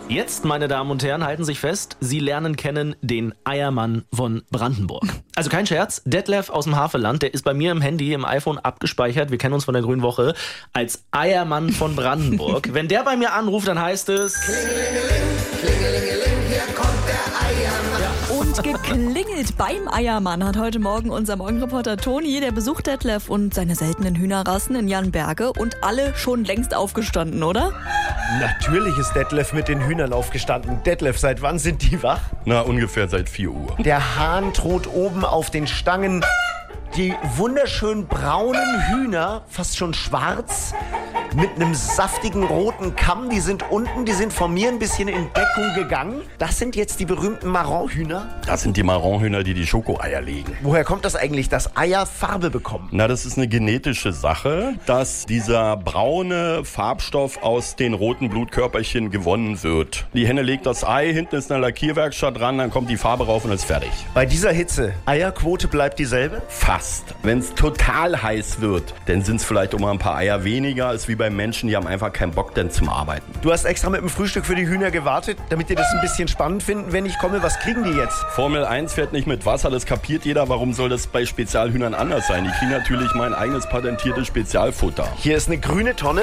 Jetzt, meine Damen und Herren, halten sich fest, Sie lernen kennen den Eiermann von Brandenburg. Also kein Scherz, Detlef aus dem Havelland, der ist bei mir im Handy, im iPhone abgespeichert, wir kennen uns von der Grünen Woche, als Eiermann von Brandenburg. Wenn der bei mir anruft, dann heißt es... Klingelingeling, klingelingeling, hier kommt der Eiermann. Ja. Und geklingelt beim Eiermann hat heute Morgen unser Morgenreporter Toni. Der besucht Detlef und seine seltenen Hühnerrassen in Janberge und alle schon längst aufgestanden, oder? Natürlich ist Detlef mit den Hühnern aufgestanden. Detlef, seit wann sind die wach? Na, ungefähr seit 4 Uhr. Der Hahn thront oben auf den Stangen. Die wunderschön braunen Hühner, fast schon schwarz, mit einem saftigen roten Kamm. Die sind unten, die sind von mir ein bisschen in Deckung gegangen. Das sind jetzt die berühmten Marronhühner. Das sind die Marronhühner, die die Schokoeier legen. Woher kommt das eigentlich, dass Eier Farbe bekommen? Na, das ist eine genetische Sache, dass dieser braune Farbstoff aus den roten Blutkörperchen gewonnen wird. Die Henne legt das Ei, hinten ist eine Lackierwerkstatt dran, dann kommt die Farbe rauf und ist fertig. Bei dieser Hitze, Eierquote bleibt dieselbe? Fast. Wenn es total heiß wird, dann sind es vielleicht immer ein paar Eier weniger. Ist wie bei Menschen, die haben einfach keinen Bock denn zum Arbeiten. Du hast extra mit dem Frühstück für die Hühner gewartet, damit die das ein bisschen spannend finden, wenn ich komme. Was kriegen die jetzt? Formel 1 fährt nicht mit Wasser, das kapiert jeder. Warum soll das bei Spezialhühnern anders sein? Die kriegen natürlich mein eigenes patentiertes Spezialfutter. Hier ist eine grüne Tonne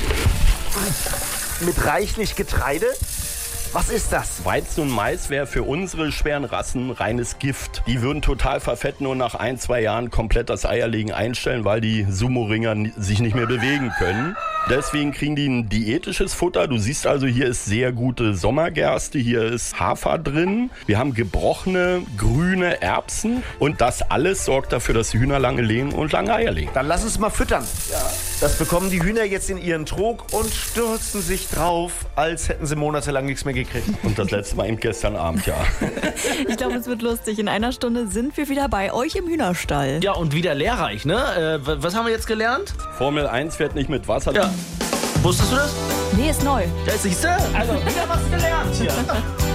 mit reichlich Getreide. Was ist das? Weizen und Mais wäre für unsere schweren Rassen reines Gift. Die würden total verfetten und nach 1-2 Jahren komplett das Eierlegen einstellen, weil die Sumo-Ringer sich nicht mehr bewegen können. Deswegen kriegen die ein diätisches Futter. Du siehst also, hier ist sehr gute Sommergerste, hier ist Hafer drin. Wir haben gebrochene, grüne Erbsen und das alles sorgt dafür, dass die Hühner lange legen und lange Eier legen. Dann lass uns mal füttern. Ja. Das bekommen die Hühner jetzt in ihren Trog und stürzen sich drauf, als hätten sie monatelang nichts mehr gekriegt. Und das letzte Mal eben gestern Abend, ja. Ich glaube, es wird lustig. In einer Stunde sind wir wieder bei euch im Hühnerstall. Ja, und wieder lehrreich, ne? Was haben wir jetzt gelernt? Formel 1 fährt nicht mit Wasser. Ja. Wusstest du das? Nee, ist neu. Ja, siehst du? Also, wieder was gelernt hier.